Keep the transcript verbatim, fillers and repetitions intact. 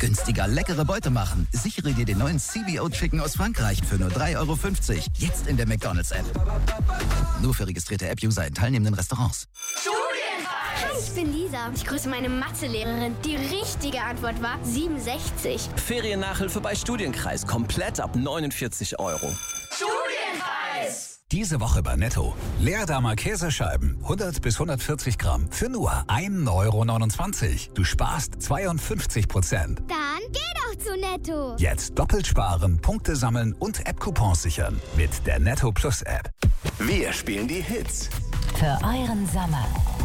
Günstiger leckere Beute machen. Sichere dir den neuen C B O Chicken aus Frankreich für nur drei Euro fünfzig. Jetzt in der McDonald's-App. Nur für registrierte App-User in teilnehmenden Restaurants. Hi, ich bin Lisa. Ich grüße meine Mathelehrerin. Die richtige Antwort war siebenundsechzig. Feriennachhilfe bei Studienkreis. Komplett ab neunundvierzig Euro. Studienkreis! Diese Woche bei Netto. Leerdamer Käsescheiben, hundert bis hundertvierzig Gramm, für nur ein Euro neunundzwanzig. Du sparst zweiundfünfzig Prozent. Dann geh doch zu Netto. Jetzt doppelt sparen, Punkte sammeln und App-Coupons sichern. Mit der Netto Plus App. Wir spielen die Hits. Für euren Sommer.